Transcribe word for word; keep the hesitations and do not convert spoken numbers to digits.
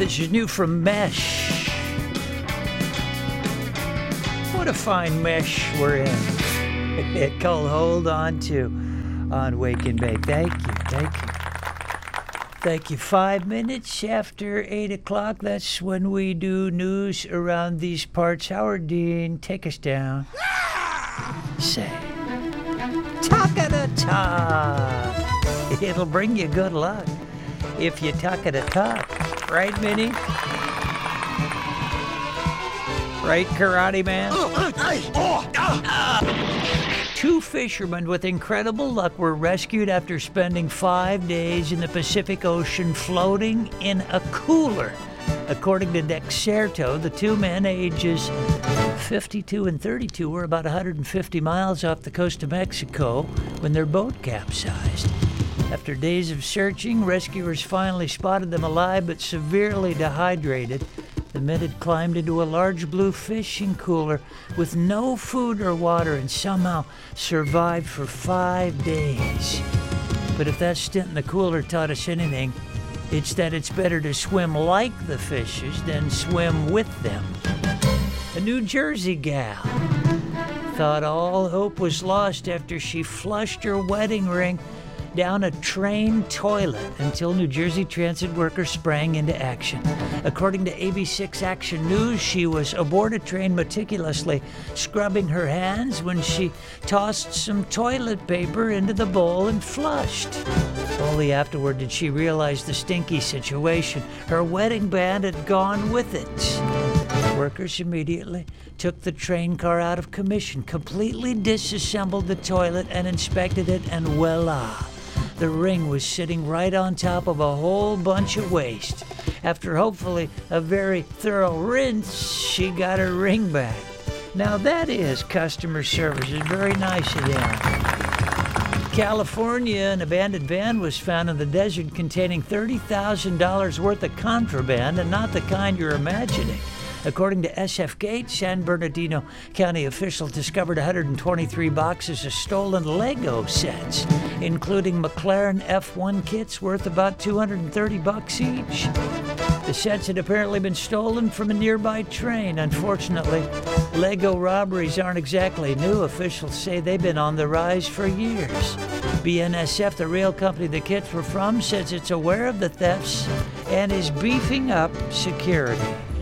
This is new from Mesh. What a fine mesh we're in. It called Hold On To on Wake and Bake. Thank you, thank you. Thank you. Five minutes after eight o'clock, that's when we do news around these parts. Howard Dean, take us down. Say, talk of the talk. It'll bring you good luck if you talk of the talk. Right, Minnie? Right, Karate Man? Two fishermen with incredible luck were rescued after spending five days in the Pacific Ocean floating in a cooler. According to Dexerto, the two men, ages fifty-two and thirty-two, were about one hundred fifty miles off the coast of Mexico when their boat capsized. After days of searching, rescuers finally spotted them alive but severely dehydrated. The men had climbed into a large blue fishing cooler with no food or water and somehow survived for five days. But if that stint in the cooler taught us anything, it's that it's better to swim like the fishes than swim with them. A New Jersey gal thought all hope was lost after she flushed her wedding ring down a train toilet until New Jersey Transit workers sprang into action. According to A B six Action News, she was aboard a train meticulously scrubbing her hands when she tossed some toilet paper into the bowl and flushed. Only afterward did she realize the stinky situation. Her wedding band had gone with it. Workers immediately took the train car out of commission, completely disassembled the toilet and inspected it, and voila! The ring was sitting right on top of a whole bunch of waste. After hopefully a very thorough rinse, she got her ring back. Now that is customer service. It's very nice of them. California, an abandoned van was found in the desert containing thirty thousand dollars worth of contraband, and not the kind you're imagining. According to S F Gate, San Bernardino County officials discovered one hundred twenty-three boxes of stolen Lego sets, including McLaren F one kits worth about two hundred thirty bucks each. The sets had apparently been stolen from a nearby train. Unfortunately, Lego robberies aren't exactly new. Officials say they've been on the rise for years. B N S F, the rail company the kits were from, says it's aware of the thefts and is beefing up security.